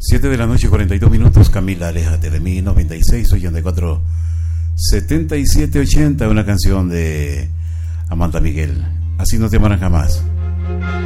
7 de la noche, 42 minutos. Camila, aléjate de mí. 96, 84, 77, 80. Una canción de Amanda Miguel. Así no te amarán jamás.